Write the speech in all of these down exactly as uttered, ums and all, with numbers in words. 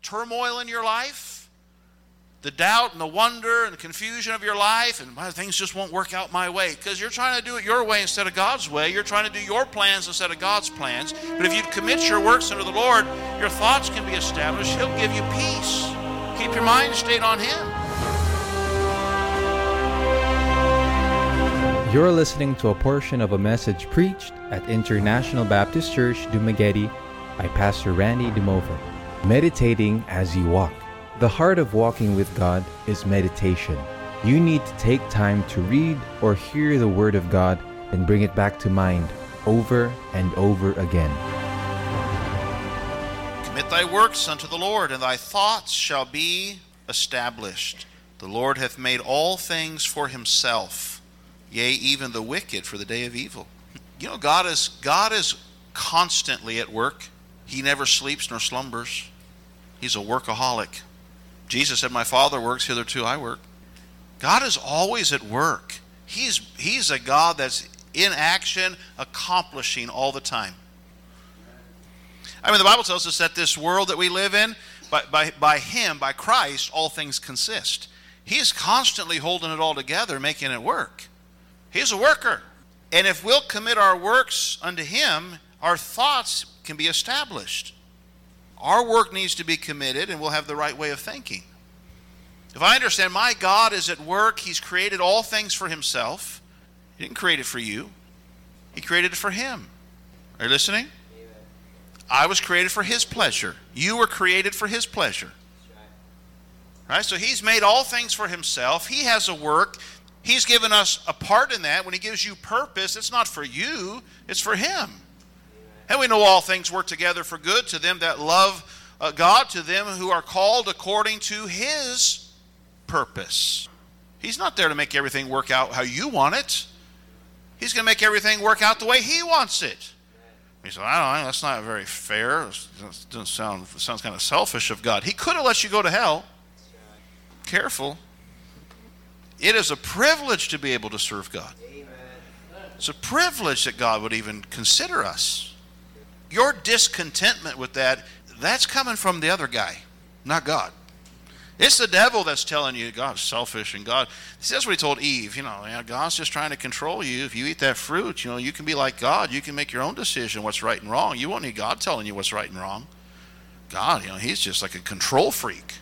turmoil in your life, the doubt and the wonder and the confusion of your life, and well, things just won't work out my way, because you're trying to do it your way instead of God's way. You're trying to do your plans instead of God's plans. But if you commit your works unto the Lord, your thoughts can be established. He'll give you peace. Keep your mind stayed on Him. You're listening to a portion of a message preached at International Baptist Church, Dumaguete, by Pastor Randy Dumova. Meditating as you walk. The heart of walking with God is meditation. You need to take time to read or hear the Word of God and bring it back to mind over and over again. Commit thy works unto the Lord, and thy thoughts shall be established. The Lord hath made all things for Himself, yea, even the wicked for the day of evil. You know, God is God is constantly at work. He never sleeps nor slumbers. He's a workaholic. Jesus said, my Father works, hitherto I work. God is always at work. He's, he's a God that's in action, accomplishing all the time. I mean, the Bible tells us that this world that we live in, by, by, by Him, by Christ, all things consist. He's constantly holding it all together, making it work. He's a worker. And if we'll commit our works unto Him, our thoughts can be established. Our work needs to be committed, and we'll have the right way of thinking. If I understand my God is at work, He's created all things for Himself. He didn't create it for you. He created it for Him. Are you listening? Amen. I was created for His pleasure. You were created for His pleasure. Right? Right? So He's made all things for Himself. He has a work. He's given us a part in that. When He gives you purpose, it's not for you, it's for Him. And we know all things work together for good to them that love uh, God, to them who are called according to His purpose. He's not there to make everything work out how you want it. He's going to make everything work out the way He wants it. He said, I don't know, that's not very fair. It doesn't sound, it sounds kind of selfish of God. He could have let you go to hell. Careful. It is a privilege to be able to serve God. It's a privilege that God would even consider us. Your discontentment with that, that's coming from the other guy, not God. It's the devil that's telling you God's selfish, and God, see, that's what He told Eve. You know, yeah, God's just trying to control you. If you eat that fruit, you know, you can be like God. You can make your own decision what's right and wrong. You won't need God telling you what's right and wrong. God, you know, He's just like a control freak.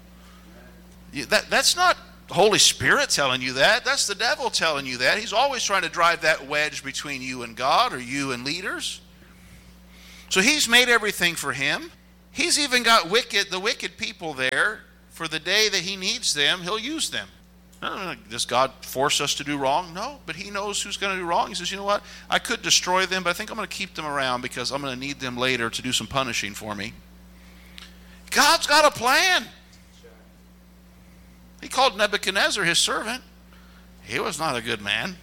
You, that, that's not the Holy Spirit telling you that. That's the devil telling you that. He's always trying to drive that wedge between you and God, or you and leaders. So He's made everything for Him. He's even got wicked, the wicked people there for the day that He needs them. He'll use them. Does God force us to do wrong? No, but He knows who's going to do wrong. He says, you know what? I could destroy them, but I think I'm going to keep them around because I'm going to need them later to do some punishing for me. God's got a plan. He called Nebuchadnezzar His servant. He was not a good man.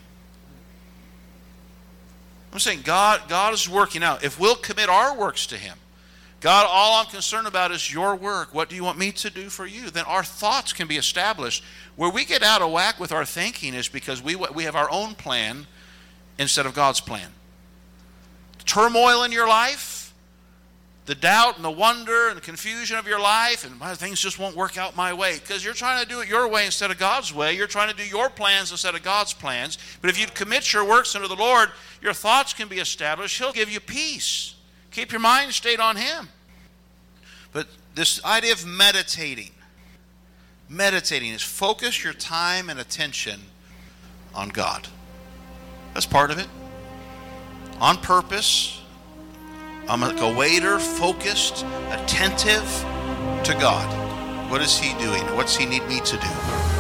I'm saying God, God is working out. If we'll commit our works to Him, God, all I'm concerned about is your work. What do you want me to do for you? Then our thoughts can be established. Where we get out of whack with our thinking is because we, we have our own plan instead of God's plan. Turmoil in your life, the doubt and the wonder and the confusion of your life, and well, things just won't work out my way, because you're trying to do it your way instead of God's way. You're trying to do your plans instead of God's plans. But if you commit your works unto the Lord, your thoughts can be established. He'll give you peace. Keep your mind stayed on Him. But this idea of meditating, meditating is focus your time and attention on God. That's part of it. On purpose. I'm like a waiter, focused, attentive to God. What is He doing? What's He need me to do?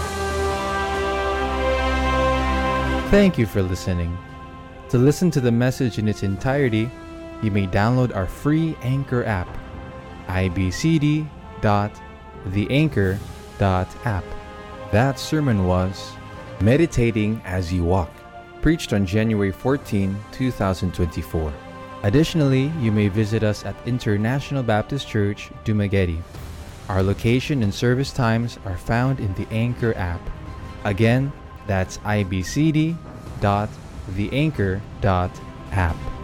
Thank you for listening. To listen to the message in its entirety, you may download our free Anchor app, i b c d dot the anchor dot app. That sermon was Meditating as You Walk, preached on January fourteenth, twenty twenty-four. Additionally, you may visit us at International Baptist Church, Dumaguete. Our location and service times are found in the Anchor app. Again, that's i b c d dot the anchor dot app.